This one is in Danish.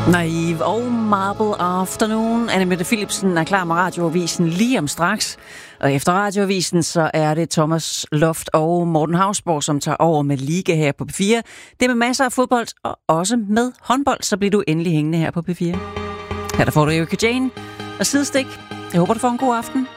Naive og Marble Afternoon. Anne Mette Philipsen er klar med Radioavisen lige om straks. Og efter Radioavisen, så er det Thomas Loft og Morten Hausborg, som tager over med Liga her på P4. Det med masser af fodbold og også med håndbold, så bliver du endelig hængende her på P4. Her der får du Erika Jane og Sidestik. Jeg håber, du får en god aften.